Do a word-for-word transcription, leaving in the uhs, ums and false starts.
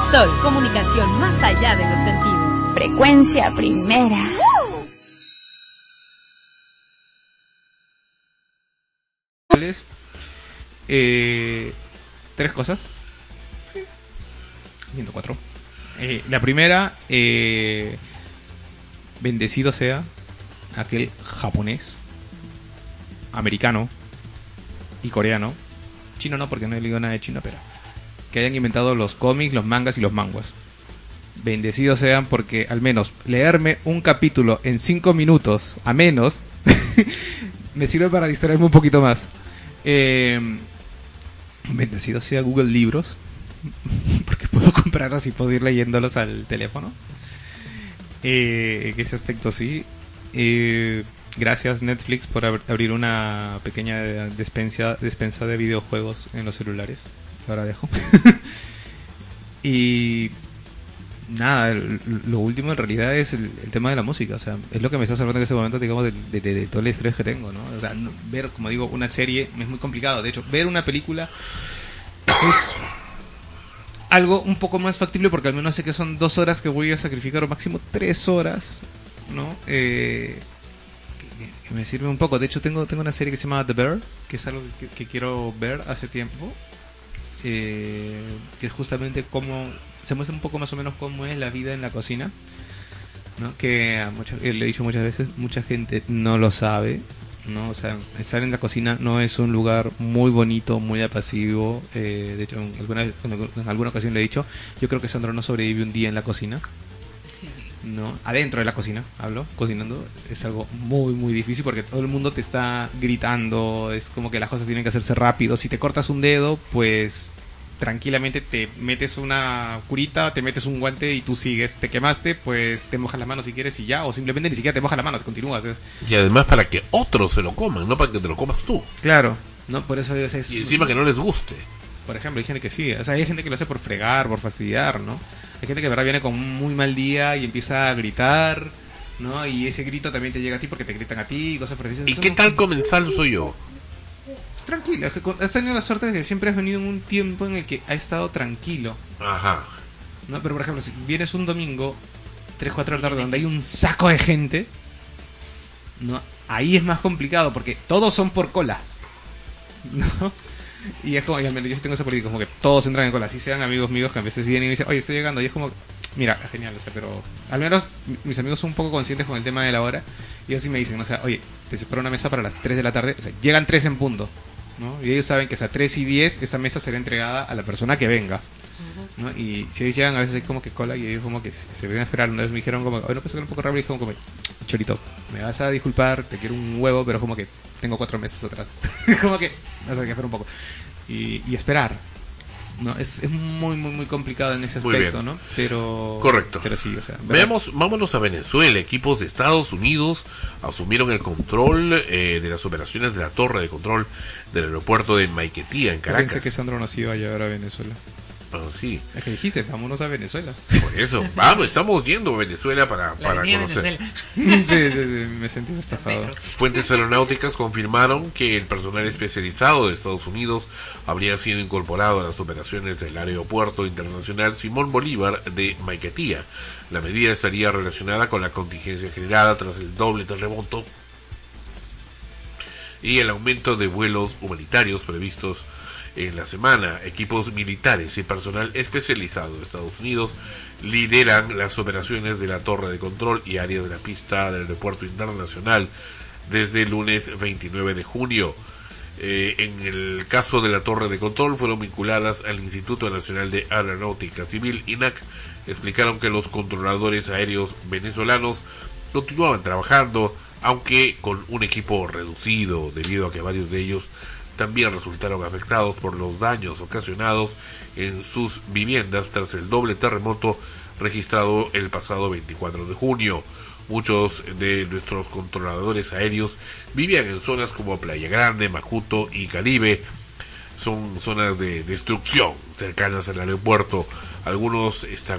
Sol, comunicación más allá de los sentidos. Frecuencia primera. Eh, tres cosas. ciento cuatro. Eh, la primera, eh, bendecido sea aquel japonés, americano y coreano, chino no, porque no he leído nada de chino, pero que hayan inventado los cómics, los mangas y los manguas. Bendecidos sean, porque al menos leerme un capítulo en cinco minutos a menos me sirve para distraerme un poquito más. Eh, bendecido sea Google Libros, porque puedo comprarlos y puedo ir leyéndolos al teléfono. Eh, en ese aspecto sí. Eh, gracias Netflix por ab- abrir una pequeña despensa, despensa de videojuegos en los celulares. Ahora dejo. Y nada, el, lo último en realidad es el, el tema de la música. O sea, es lo que me está salvando en ese momento, digamos, de, de, de, de todo el estrés que tengo, ¿no? O sea, no, ver, como digo, una serie es muy complicado. De hecho, ver una película es algo un poco más factible, porque al menos sé que son dos horas que voy a sacrificar, o máximo tres horas, ¿no? Eh, que, que me sirve un poco. De hecho, tengo tengo una serie que se llama The Bear, que es algo que, que quiero ver hace tiempo. Eh, que es justamente cómo se muestra un poco más o menos cómo es la vida en la cocina, ¿no? Que a mucha, eh, le he dicho muchas veces, mucha gente no lo sabe, ¿no? O sea, estar en la cocina no es un lugar muy bonito, muy apacivo. Eh, de hecho, en alguna, en alguna ocasión le he dicho, yo creo que Sandro no sobrevive un día en la cocina, ¿no? Adentro de la cocina, hablo, cocinando, es algo muy, muy difícil, porque todo el mundo te está gritando, es como que las cosas tienen que hacerse rápido. Si te cortas un dedo, pues tranquilamente te metes una curita, te metes un guante y tú sigues. Te quemaste, pues te mojas las manos si quieres y ya, o simplemente ni siquiera te mojas las manos, continúas. ¿Ves? Y además para que otros se lo coman, no para que te lo comas tú. Claro, no, por eso es, es Y encima que no les guste. Por ejemplo, hay gente que sí, o sea, hay gente que lo hace por fregar, por fastidiar, ¿no? Hay gente que de verdad viene con un muy mal día y empieza a gritar, ¿no? Y ese grito también te llega a ti porque te gritan a ti, cosas por el ¿Y qué tal comensal soy yo? Tranquilo, es que has tenido la suerte de que siempre has venido en un tiempo en el que ha estado tranquilo. Ajá. ¿No? Pero por ejemplo, si vienes un domingo, tres, cuatro de la tarde, donde hay un saco de gente, ¿no? Ahí es más complicado porque todos son por cola, ¿no? Y es como, yo tengo esa política, como que todos entran en cola, así sean amigos míos que a veces vienen y dicen, oye, estoy llegando, y es como, mira, genial, o sea, pero al menos mis amigos son un poco conscientes con el tema de la hora, y ellos sí me dicen, ¿no? O sea, oye, te separo una mesa para las tres de la tarde, o sea, llegan tres en punto, ¿no? Y ellos saben que a tres y diez esa mesa será entregada a la persona que venga, ¿no? Y si ellos llegan, a veces hay como que cola, y ellos como que se, se ven a esperar. Una vez me dijeron como, oye, no puedes sacar un poco rápido, y dije como, Cholito, me vas a disculpar, te quiero un huevo, pero como que tengo cuatro meses atrás. Como que vas a esperar un poco. Y, y esperar, no, es, es muy muy muy complicado en ese aspecto, ¿no? Pero correcto. Pero sí, o sea, veamos, vámonos a Venezuela. Equipos de Estados Unidos asumieron el control eh, de las operaciones de la torre de control del aeropuerto de Maiquetía en Caracas. Pensé que Sandro nos iba a llevar a Venezuela. Ah, sí. Es que dijiste, vámonos a Venezuela. Por eso, vamos, estamos yendo a Venezuela para, para conocer. Sí, sí, sí, me sentí estafado. Fuentes aeronáuticas confirmaron que el personal especializado de Estados Unidos habría sido incorporado a las operaciones del Aeropuerto Internacional Simón Bolívar de Maiquetía. La medida estaría relacionada con la contingencia generada tras el doble terremoto y el aumento de vuelos humanitarios previstos en la semana. Equipos militares y personal especializado de Estados Unidos lideran las operaciones de la torre de control y área de la pista del aeropuerto internacional desde el lunes veintinueve de junio. Eh, en el caso de la torre de control fueron vinculadas al Instituto Nacional de Aeronáutica Civil, I N A C. Explicaron que los controladores aéreos venezolanos continuaban trabajando, aunque con un equipo reducido, debido a que varios de ellos también resultaron afectados por los daños ocasionados en sus viviendas tras el doble terremoto registrado el pasado veinticuatro de junio. Muchos de nuestros controladores aéreos vivían en zonas como Playa Grande, Macuto y Caribe. Son zonas de destrucción cercanas al aeropuerto. Algunos están